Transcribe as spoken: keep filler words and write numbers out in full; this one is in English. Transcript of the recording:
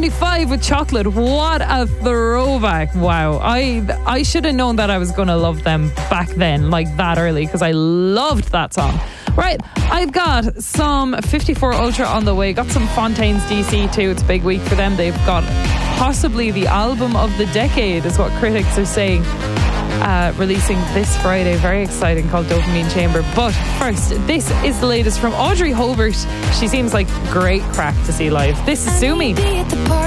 seventy-five with Chocolate. What a throwback. Wow. I I should have known that I was going to love them back then, like that early, because I loved that song. Right, I've got some fifty-four Ultra on the way. Got some Fontaines D C too. It's a big week for them. They've got possibly the album of the decade, is what critics are saying. Uh, releasing this Friday, very exciting, called Dopamine Chamber. But first, this is the latest from Audrey Hobart. She seems like great crack to see live. This is Sue Me.